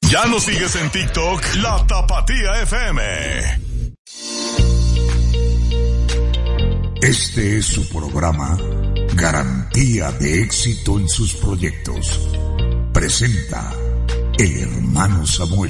Ya nos sigues en TikTok, La Tapatía FM. Este es su programa, Garantía de Éxito en sus Proyectos. Presenta el hermano Samuel,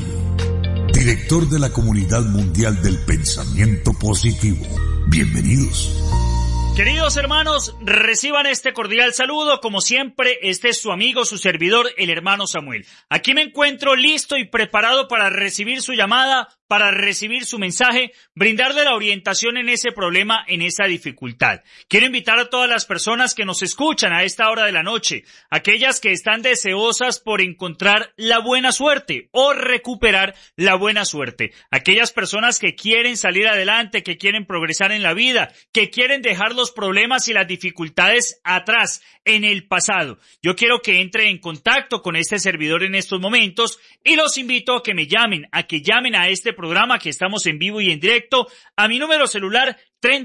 director de la Comunidad Mundial del Pensamiento Positivo. Bienvenidos. Queridos hermanos, reciban este cordial saludo. Como siempre, este es su amigo, su servidor, el hermano Samuel. Aquí me encuentro listo y preparado para recibir su llamada, para recibir su mensaje, brindarle la orientación en ese problema, en esa dificultad. Quiero invitar a todas las personas que nos escuchan a esta hora de la noche, aquellas que están deseosas por encontrar la buena suerte o recuperar la buena suerte, aquellas personas que quieren salir adelante, que quieren progresar en la vida, que quieren dejar los problemas y las dificultades atrás, en el pasado. Yo quiero que entre en contacto con este servidor en estos momentos y los invito a que me llamen, a que llamen a este programa que estamos en vivo y en directo a mi número celular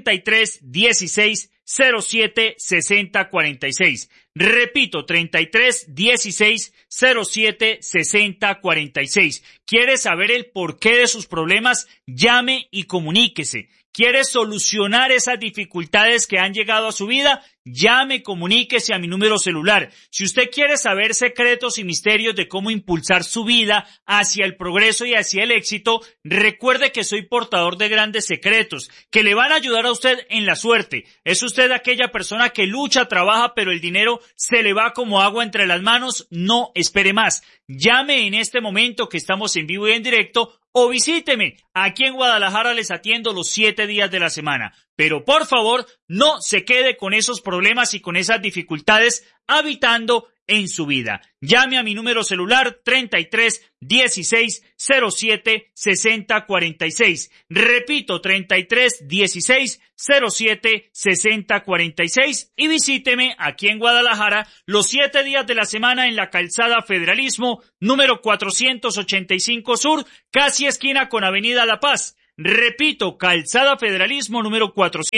33 16 07 60 46. Repito, 33 16 07 60 46. ¿Quiere saber el porqué de sus problemas? Llame y comuníquese. ¿Quiere solucionar esas dificultades que han llegado a su vida? Llame, comuníquese a mi número celular. Si usted quiere saber secretos y misterios de cómo impulsar su vida hacia el progreso y hacia el éxito, recuerde que soy portador de grandes secretos que le van a ayudar a usted en la suerte. Es usted aquella persona que lucha, trabaja, pero el dinero se le va como agua entre las manos. No espere más. Llame en este momento que estamos en vivo y en directo, o visíteme. Aquí en Guadalajara les atiendo los 7 días de la semana. Pero por favor, no se quede con esos problemas y con esas dificultades habitando en su vida. Llame a mi número celular 33 16 07 60 46. Repito, 33 16 07 60 46 y visíteme aquí en Guadalajara los 7 días de la semana en la calzada Federalismo, número 485 Sur, casi esquina con Avenida La Paz. Repito, calzada Federalismo, número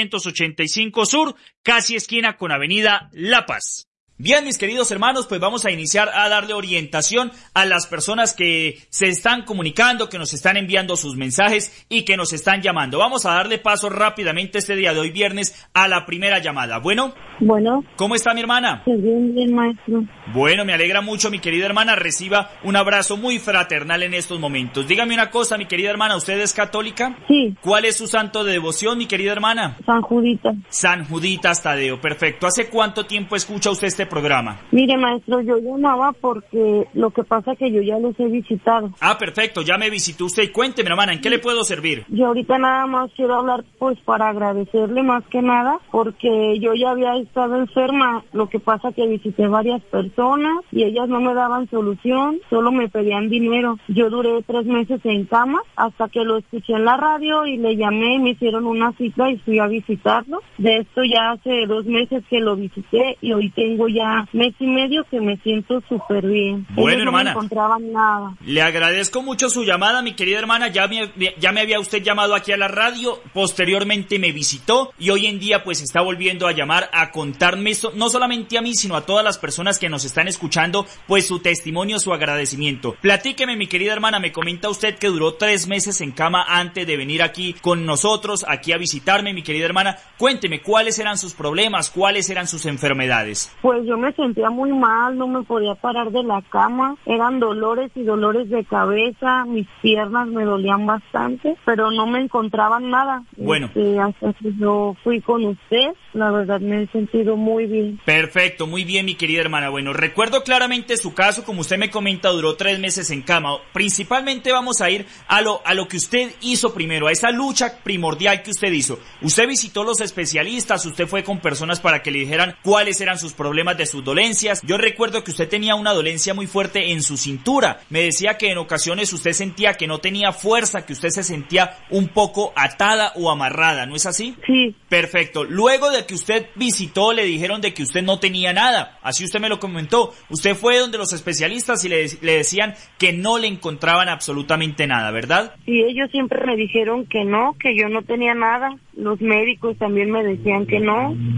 485 Sur, casi esquina con Avenida La Paz. Bien, mis queridos hermanos, pues vamos a iniciar a darle orientación a las personas que se están comunicando, que nos están enviando sus mensajes y que nos están llamando. Vamos a darle paso rápidamente este día de hoy, viernes, a la primera llamada. Bueno. ¿Cómo está mi hermana? Bien, maestro. Bueno, me alegra mucho, mi querida hermana. Reciba un abrazo muy fraternal en estos momentos. Dígame una cosa, mi querida hermana, ¿usted es católica? Sí. ¿Cuál es su santo de devoción, mi querida hermana? San Juditas. San Juditas Tadeo, perfecto. ¿Hace cuánto tiempo escucha usted este programa? Mire, maestro, yo llamaba porque lo que pasa es que yo ya los he visitado. Ah, perfecto, ya me visitó usted. Cuénteme, hermana, ¿en qué le puedo servir? Yo ahorita nada más quiero hablar, pues, para agradecerle más que nada, porque yo ya había estado enferma. Lo que pasa es que visité varias personas y ellas no me daban solución, solo me pedían dinero. Yo duré 3 meses en cama hasta que lo escuché en la radio y le llamé y me hicieron una cita y fui a visitarlo. De esto ya hace 2 meses que lo visité y hoy tengo ya mes y medio que me siento súper bien. Bueno, ellos hermana, no me encontraban nada. Le agradezco mucho su llamada, mi querida hermana. Ya me había usted llamado aquí a la radio, posteriormente me visitó y hoy en día pues está volviendo a llamar a contarme esto, no solamente a mí, sino a todas las personas que nos están escuchando, pues su testimonio, su agradecimiento. Platíqueme, mi querida hermana, me comenta usted que duró 3 meses en cama antes de venir aquí con nosotros, aquí a visitarme, mi querida hermana. Cuénteme, ¿cuáles eran sus problemas? ¿Cuáles eran sus enfermedades? Pues yo me sentía muy mal, no me podía parar de la cama, eran dolores y dolores de cabeza, mis piernas me dolían bastante, pero no me encontraban nada. Bueno. Hasta que yo fui con usted, la verdad me he sentido muy bien. Perfecto, muy bien, mi querida hermana. Bueno, recuerdo claramente su caso, como usted me comenta, duró 3 meses en cama. Principalmente vamos a ir a lo que usted hizo primero, a esa lucha primordial que usted hizo. Usted visitó los especialistas, usted fue con personas para que le dijeran cuáles eran sus problemas de sus dolencias. Yo recuerdo que usted tenía una dolencia muy fuerte en su cintura. Me decía que en ocasiones usted sentía que no tenía fuerza, que usted se sentía un poco atada o amarrada, ¿no es así? Sí. Perfecto. Luego de que usted visitó, le dijeron de que usted no tenía nada. Así usted me lo comentó. Usted fue donde los especialistas y le decían que no le encontraban absolutamente nada, ¿verdad? Sí, ellos siempre me dijeron que no, que yo no tenía nada. Los médicos también me decían que no.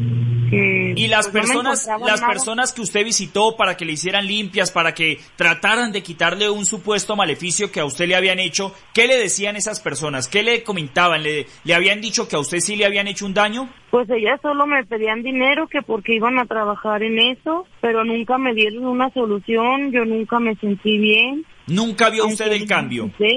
que... Y las pues, personas que usted visitó para que le hicieran limpias, para que trataran de quitarle un supuesto maleficio que a usted le habían hecho, ¿qué le decían esas personas? ¿Qué le comentaban? ¿Le habían dicho que a usted sí le habían hecho un daño? Pues ellas solo me pedían dinero, que porque iban a trabajar en eso, pero nunca me dieron una solución, yo nunca me sentí bien. ¿Nunca vio usted el cambio? ¿Sí?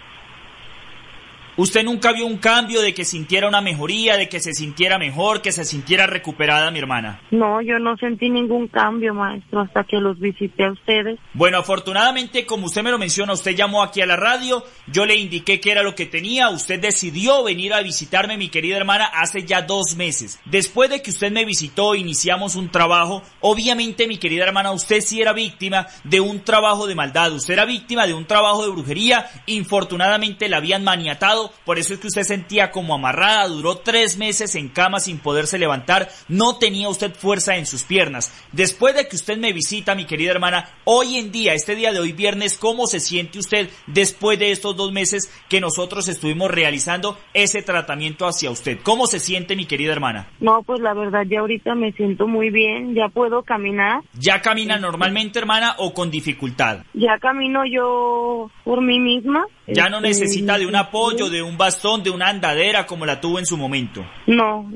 ¿Usted nunca vio un cambio de que sintiera una mejoría, de que se sintiera mejor, que se sintiera recuperada, mi hermana? No, yo no sentí ningún cambio, maestro, hasta que los visité a ustedes. Bueno, afortunadamente, como usted me lo menciona, usted llamó aquí a la radio, yo le indiqué qué era lo que tenía, usted decidió venir a visitarme, mi querida hermana, hace ya 2 meses. Después de que usted me visitó, iniciamos un trabajo. Obviamente, mi querida hermana, usted sí era víctima de un trabajo de maldad, usted era víctima de un trabajo de brujería, infortunadamente la habían maniatado. Por eso es que usted sentía como amarrada, duró 3 meses en cama sin poderse levantar, no tenía usted fuerza en sus piernas. Después de que usted me visita, mi querida hermana, hoy en día, este día de hoy viernes, ¿cómo se siente usted después de estos 2 meses que nosotros estuvimos realizando ese tratamiento hacia usted? ¿Cómo se siente, mi querida hermana? No, pues la verdad ya ahorita me siento muy bien, ya puedo caminar. ¿Ya camina normalmente, hermana, o con dificultad? Ya camino yo por mí misma. ¿Ya no necesita de un apoyo, de un bastón, de una andadera como la tuvo en su momento? No,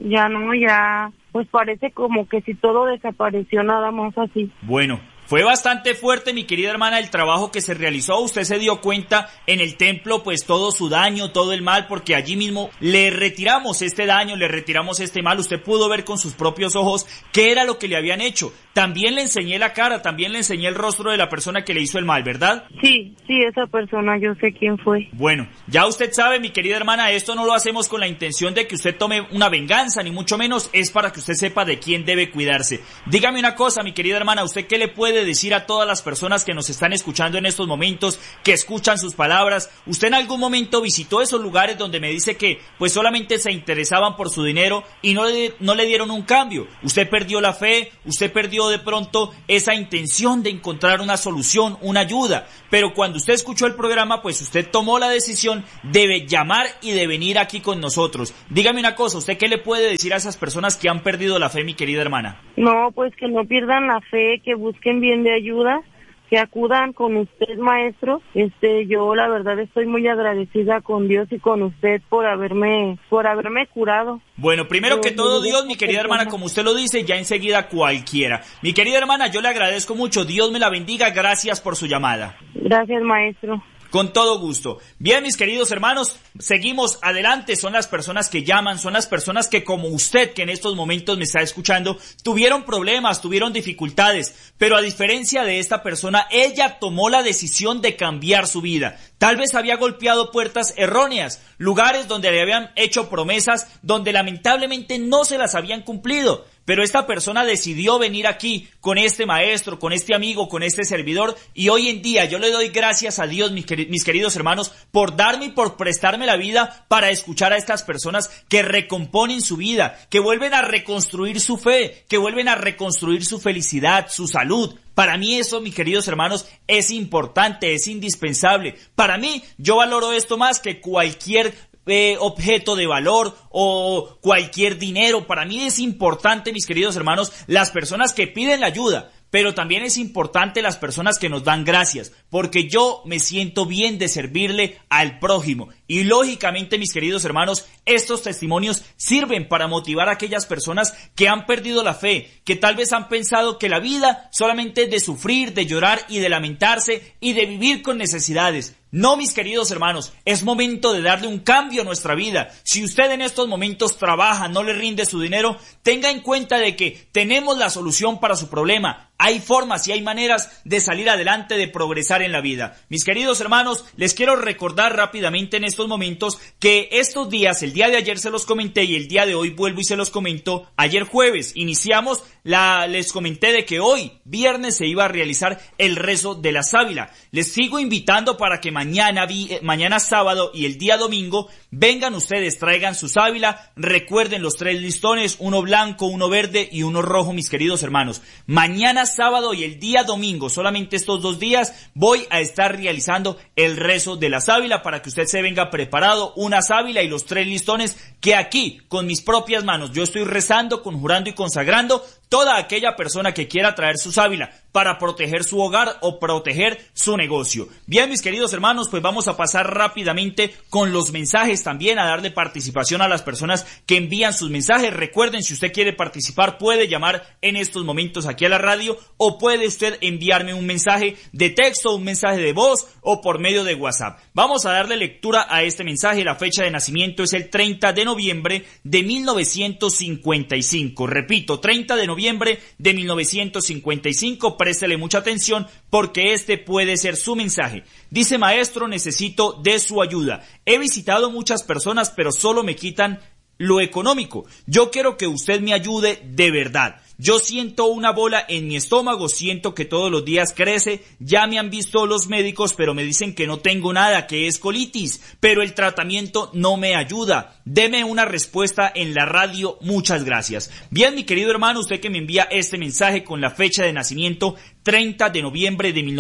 ya, pues parece como que si todo desapareció nada más así. Bueno, fue bastante fuerte, mi querida hermana, el trabajo que se realizó. Usted se dio cuenta en el templo, pues todo su daño, todo el mal, porque allí mismo le retiramos este daño, le retiramos este mal. Usted pudo ver con sus propios ojos qué era lo que le habían hecho. También le enseñé la cara, también le enseñé el rostro de la persona que le hizo el mal, ¿verdad? Sí, esa persona, yo sé quién fue. Bueno, ya usted sabe, mi querida hermana, esto no lo hacemos con la intención de que usted tome una venganza, ni mucho menos, es para que usted sepa de quién debe cuidarse. Dígame una cosa, mi querida hermana, ¿usted qué le puede decir a todas las personas que nos están escuchando en estos momentos, que escuchan sus palabras? ¿Usted en algún momento visitó esos lugares donde me dice que pues solamente se interesaban por su dinero y no le dieron un cambio? Usted perdió la fe, usted perdió de pronto esa intención de encontrar una solución, una ayuda, pero cuando usted escuchó el programa, pues usted tomó la decisión de llamar y de venir aquí con nosotros. Dígame una cosa, ¿usted qué le puede decir a esas personas que han perdido la fe, mi querida hermana? No, pues que no pierdan la fe, que busquen bien de ayuda, que acudan con usted, maestro. Yo la verdad estoy muy agradecida con Dios y con usted por haberme curado. Bueno, primero que todo Dios, mi querida hermana, como usted lo dice, ya enseguida cualquiera. Mi querida hermana, yo le agradezco mucho, Dios me la bendiga, gracias por su llamada. Gracias, maestro. Con todo gusto. Bien, mis queridos hermanos, seguimos adelante. Son las personas que llaman, son las personas que, como usted, que en estos momentos me está escuchando, tuvieron problemas, tuvieron dificultades, pero a diferencia de esta persona, ella tomó la decisión de cambiar su vida. Tal vez había golpeado puertas erróneas, lugares donde le habían hecho promesas, donde lamentablemente no se las habían cumplido. Pero esta persona decidió venir aquí con este maestro, con este amigo, con este servidor, y hoy en día yo le doy gracias a Dios, mis queridos hermanos, por darme y por prestarme la vida para escuchar a estas personas que recomponen su vida, que vuelven a reconstruir su fe, que vuelven a reconstruir su felicidad, su salud. Para mí eso, mis queridos hermanos, es importante, es indispensable. Para mí, yo valoro esto más que cualquier objeto de valor o cualquier dinero. Para mí es importante, mis queridos hermanos, las personas que piden la ayuda, pero también es importante las personas que nos dan gracias, porque yo me siento bien de servirle al prójimo. Y lógicamente, mis queridos hermanos, estos testimonios sirven para motivar a aquellas personas que han perdido la fe, que tal vez han pensado que la vida solamente es de sufrir, de llorar y de lamentarse y de vivir con necesidades. No, mis queridos hermanos, es momento de darle un cambio a nuestra vida. Si usted en estos momentos trabaja, no le rinde su dinero, tenga en cuenta de que tenemos la solución para su problema. Hay formas y hay maneras de salir adelante, de progresar en la vida. Mis queridos hermanos, les quiero recordar rápidamente en estos momentos que estos días, el día de ayer se los comenté y el día de hoy vuelvo y se los comento. Ayer jueves iniciamos, les comenté de que hoy, viernes, se iba a realizar el rezo de la sábila. Les sigo invitando para que mañana sábado y el día domingo Vengan ustedes, traigan su sábila, recuerden los 3 listones, uno blanco, uno verde y uno rojo, mis queridos hermanos. Mañana sábado y el día domingo, solamente estos 2 días, voy a estar realizando el rezo de la sábila para que usted se venga preparado, una sábila y los 3 listones que aquí, con mis propias manos, yo estoy rezando, conjurando y consagrando toda aquella persona que quiera traer su sábila para proteger su hogar o proteger su negocio. Bien, mis queridos hermanos, pues vamos a pasar rápidamente con los mensajes también, a darle participación a las personas que envían sus mensajes. Recuerden, si usted quiere participar, puede llamar en estos momentos aquí a la radio o puede usted enviarme un mensaje de texto, un mensaje de voz o por medio de WhatsApp. Vamos a darle lectura a este mensaje. La fecha de nacimiento es el 30 de noviembre de 1955. Repito, 30 de noviembre de 1955. Préstele mucha atención porque este puede ser su mensaje. Dice: maestro, necesito de su ayuda. He visitado muchas personas, pero solo me quitan lo económico. Yo quiero que usted me ayude de verdad. Yo siento una bola en mi estómago, siento que todos los días crece, ya me han visto los médicos, pero me dicen que no tengo nada, que es colitis, pero el tratamiento no me ayuda. Deme una respuesta en la radio, muchas gracias. Bien, mi querido hermano, usted que me envía este mensaje con la fecha de nacimiento 30 de noviembre de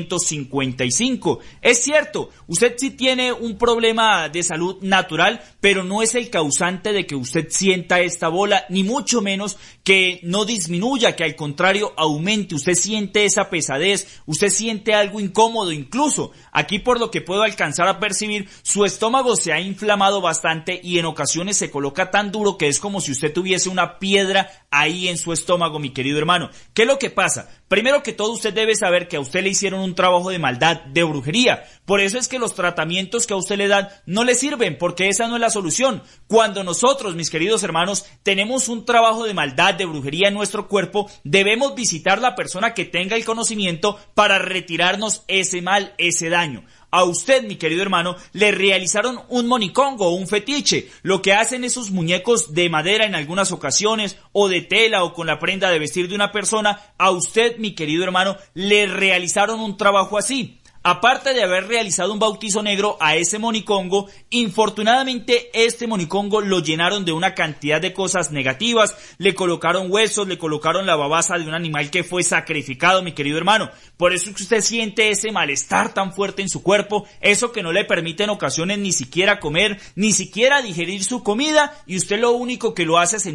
1955. Es cierto, usted sí tiene un problema de salud natural, pero no es el causante de que usted sienta esta bola, ni mucho menos que no disminuya, que al contrario aumente. Usted siente esa pesadez, usted siente algo incómodo, incluso aquí por lo que puedo alcanzar a percibir, su estómago se ha inflamado bastante y en ocasiones se coloca tan duro que es como si usted tuviese una piedra ahí en su estómago, mi querido hermano. ¿Qué es lo que pasa? Primero que todo, usted debe saber que a usted le hicieron un trabajo de maldad, de brujería. Por eso es que los tratamientos que a usted le dan no le sirven, porque esa no es la solución. Cuando nosotros, mis queridos hermanos, tenemos un trabajo de maldad, de brujería en nuestro cuerpo, debemos visitar la persona que tenga el conocimiento para retirarnos ese mal, ese daño. A usted, mi querido hermano, le realizaron un monicongo o un fetiche. Lo que hacen esos muñecos de madera en algunas ocasiones, o de tela, o con la prenda de vestir de una persona, a usted, mi querido hermano, le realizaron un trabajo así. Aparte de haber realizado un bautizo negro a ese monicongo, infortunadamente este monicongo lo llenaron de una cantidad de cosas negativas, le colocaron huesos, le colocaron la babasa de un animal que fue sacrificado, mi querido hermano. Por eso es que usted siente ese malestar tan fuerte en su cuerpo, eso que no le permite en ocasiones ni siquiera comer, ni siquiera digerir su comida, y usted lo único que lo hace es